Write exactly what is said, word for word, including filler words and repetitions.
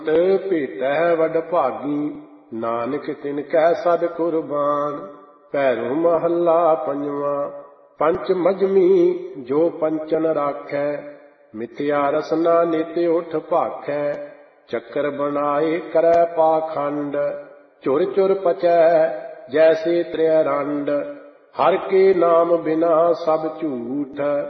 ਭੇਟੈ ਵਡ ਭਾਗੀ, ਨਾਨਕ ਤਿਨ ਕੈ ਸਦ ਕੁਰਬਾਨ। ਭੈਰੋ ਮਹੱਲਾ ਪੰਜਵਾਂ। ਪੰਚ ਮਜਮੀ ਜੋ ਪੰਚਨ ਰਾਖੈ, ਮਿਥਿਆ ਰਸਨਾ ਨਿਤ ਉਠ ਭਾਖੈ। ਚੱਕਰ ਬਣਾਏ ਕਰੈ ਪਾਖੰਡ, ਝੁਰ ਝੁਰ ਪਚੈ ਜੈਸੇ ਤ੍ਰੈ ਰੰਡ। ਹਰਿ ਕੇ ਨਾਮ ਬਿਨਾ ਸਭ ਝੂਠ,